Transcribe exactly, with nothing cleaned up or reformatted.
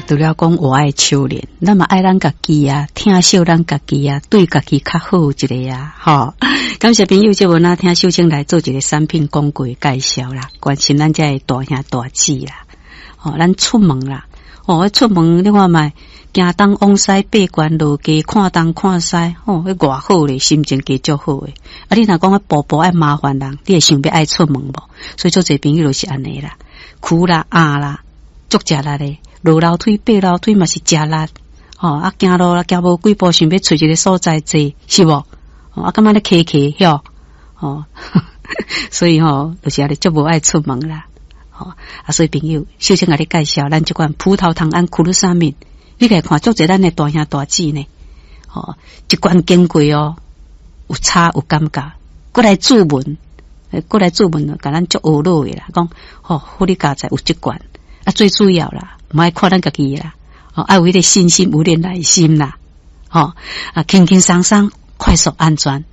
除了讲我爱修炼，那么爱咱家己啊，听惜咱家己啊，对家己较好一个啊，吼。感谢朋友这文啊，听秀清来做一个产品广告介绍啦，关心咱这大兄大姊啦，哦，咱出门啦，哦，出门你看卖，行东往西爬关路街，看东看西，哦，迄偌好咧，心情加足好诶。啊，你若讲啊，步步爱麻烦人，你会想要爱出门无？所以做这朋友就是安尼啦，苦啦、压啦，足食力咧。落楼梯、爬楼梯嘛是食力，吼、哦、啊行路啦，行无几步，想要找一个所在坐，是无？哦啊，感觉咧骑骑哟，哦，所以吼、哦，有时啊，你足无爱出门啦，吼、哦、啊，所以朋友，首先甲你介绍咱这款葡萄糖胺苦鲁沙敏，你来看足侪咱的大兄大姊呢，哦，一罐经过哦，有差有感觉，过来注文，过来注文了，甲咱足学老的啦，讲吼，福利家在有这罐，啊，最主要啦。唔爱看咱家己啦，哦，爱有迄个信心，有点耐心啦，吼、哦，啊，轻轻松松，快速安全。